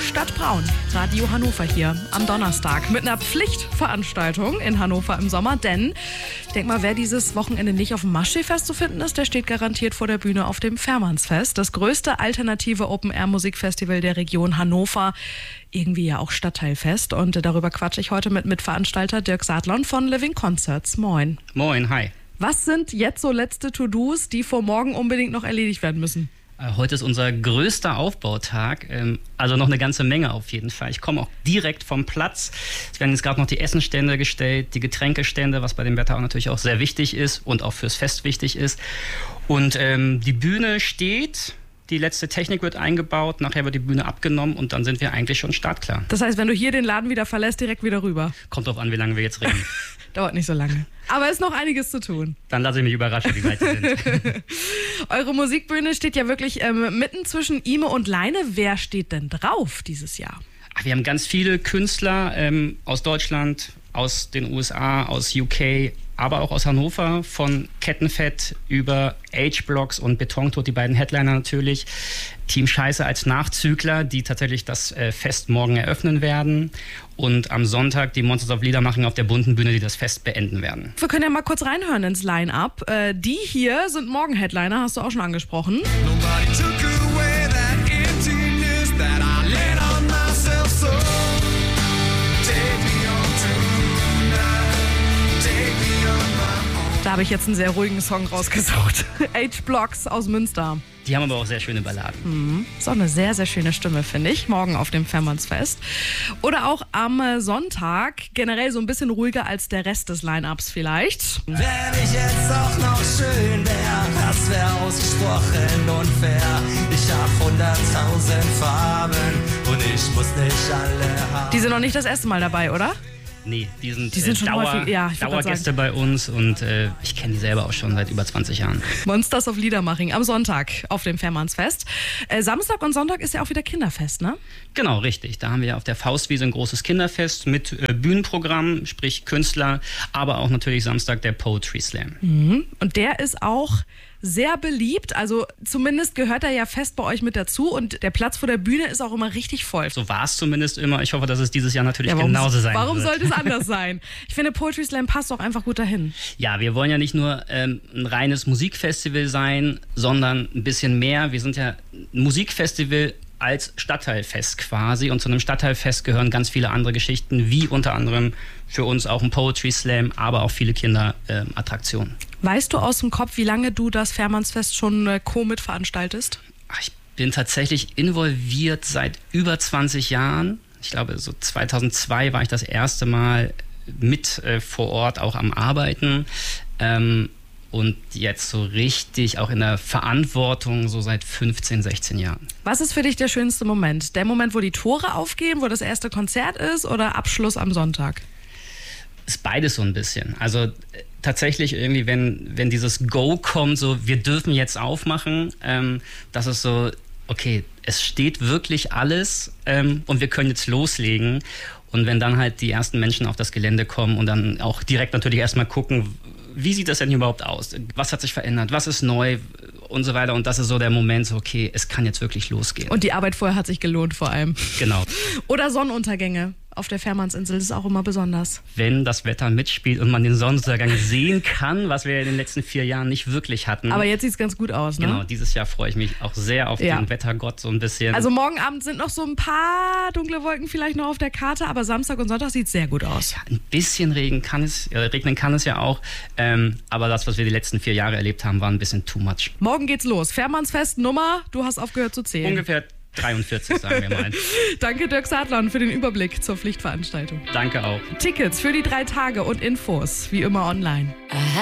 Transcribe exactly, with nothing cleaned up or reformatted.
Stadtbraun. Radio Hannover hier am Donnerstag mit einer Pflichtveranstaltung in Hannover im Sommer, denn ich denke mal, wer dieses Wochenende nicht auf dem Maschsee-Fest zu finden ist, der steht garantiert vor der Bühne auf dem Fährmannsfest, das größte alternative Open-Air-Musikfestival der Region Hannover, irgendwie ja auch Stadtteilfest, und darüber quatsche ich heute mit Mitveranstalter Dirk Sadlon von Living Concerts. Moin. Moin, hi. Was sind jetzt so letzte To-Dos, die vor morgen unbedingt noch erledigt werden müssen? Heute ist unser größter Aufbautag, also noch eine ganze Menge auf jeden Fall. Ich komme auch direkt vom Platz. Es werden jetzt gerade noch die Essenstände gestellt, die Getränkestände, was bei dem Wetter auch natürlich auch sehr wichtig ist und auch fürs Fest wichtig ist. Und ähm, die Bühne steht, die letzte Technik wird eingebaut, nachher wird die Bühne abgenommen und dann sind wir eigentlich schon startklar. Das heißt, wenn du hier den Laden wieder verlässt, direkt wieder rüber? Kommt drauf an, wie lange wir jetzt reden. Dauert nicht so lange. Aber ist noch einiges zu tun. Dann lasse ich mich überraschen, wie weit wir sind. Eure Musikbühne steht ja wirklich ähm, mitten zwischen Ime und Leine. Wer steht denn drauf dieses Jahr? Ach, wir haben ganz viele Künstler ähm, aus Deutschland, aus den U S A, aus U K, aber auch aus Hannover, von Kettenfett über H-Blocks und Betontod, die beiden Headliner natürlich. Team Scheiße als Nachzügler, die tatsächlich das äh, Fest morgen eröffnen werden. Und am Sonntag die Monsters of Liedermachen auf der bunten Bühne, die das Fest beenden werden. Wir können ja mal kurz reinhören ins Line-Up. Äh, die hier sind morgen Headliner, hast du auch schon angesprochen. Da habe ich jetzt einen sehr ruhigen Song rausgesucht. H-Blocks aus Münster. Die haben aber auch sehr schöne Balladen. Mhm. Ist auch eine sehr, sehr schöne Stimme, finde ich. Morgen auf dem Fährmannsfest. Oder auch am Sonntag. Generell so ein bisschen ruhiger als der Rest des Line-Ups vielleicht. Wenn ich jetzt auch noch schön wäre, das wäre ausgesprochen unfair. Ich hab hunderttausend Farben und ich muss nicht alle haben. Die sind noch nicht das erste Mal dabei, oder? Nee, die sind, die sind äh, schon Dauer, häufig, ja, Dauergäste bei uns und äh, ich kenne die selber auch schon seit über zwanzig Jahren. Monsters of Liedermaching am Sonntag auf dem Fährmannsfest. Äh, Samstag und Sonntag ist ja auch wieder Kinderfest, ne? Genau, richtig. Da haben wir auf der Faustwiese ein großes Kinderfest mit äh, Bühnenprogramm, sprich Künstler, aber auch natürlich Samstag der Poetry Slam. Mhm. Und der ist auch sehr beliebt, also zumindest gehört er ja fest bei euch mit dazu und der Platz vor der Bühne ist auch immer richtig voll. So war es zumindest immer. Ich hoffe, dass es dieses Jahr natürlich ja, warum, genauso sein warum wird. Warum sollte es anders sein? Ich finde, Poetry Slam passt auch einfach gut dahin. Ja, wir wollen ja nicht nur ähm, ein reines Musikfestival sein, sondern ein bisschen mehr. Wir sind ja ein Musikfestival als Stadtteilfest quasi und zu einem Stadtteilfest gehören ganz viele andere Geschichten, wie unter anderem für uns auch ein Poetry Slam, aber auch viele Kinderattraktionen. Ähm, weißt du aus dem Kopf, wie lange du das Fährmannsfest schon äh, co-mit veranstaltest? Ach, ich bin tatsächlich involviert seit über zwanzig Jahren. Ich glaube, so zweitausendzwei war ich das erste Mal mit äh, vor Ort auch am Arbeiten. Ähm, Und jetzt so richtig auch in der Verantwortung so seit fünfzehn, sechzehn Jahren. Was ist für dich der schönste Moment? Der Moment, wo die Tore aufgehen, wo das erste Konzert ist oder Abschluss am Sonntag? Ist beides so ein bisschen. Also äh, tatsächlich irgendwie, wenn, wenn dieses Go kommt, so wir dürfen jetzt aufmachen, ähm, das ist so, okay, es steht wirklich alles ähm, und wir können jetzt loslegen. Und wenn dann halt die ersten Menschen auf das Gelände kommen und dann auch direkt natürlich erstmal gucken, wie sieht das denn überhaupt aus? Was hat sich verändert? Was ist neu? Und so weiter. Und das ist so der Moment, so okay, es kann jetzt wirklich losgehen. Und die Arbeit vorher hat sich gelohnt vor allem. Genau. Oder Sonnenuntergänge auf der Fährmannsinsel, das ist auch immer besonders. Wenn das Wetter mitspielt und man den Sonnenuntergang sehen kann, was wir in den letzten vier Jahren nicht wirklich hatten. Aber jetzt sieht es ganz gut aus, ne? Genau, dieses Jahr freue ich mich auch sehr auf ja. den Wettergott so ein bisschen. Also morgen Abend sind noch so ein paar dunkle Wolken vielleicht noch auf der Karte, aber Samstag und Sonntag sieht es sehr gut aus. Ja, ein bisschen Regen kann es, äh, regnen kann es ja auch, ähm, aber das, was wir die letzten vier Jahre erlebt haben, war ein bisschen too much. Morgen geht's los. Fährmannsfest Nummer, du hast aufgehört zu zählen. Ungefähr dreiundvierzig, sagen wir mal. Danke Dirk Sadlon für den Überblick zur Pflichtveranstaltung. Danke auch. Tickets für die drei Tage und Infos wie immer online.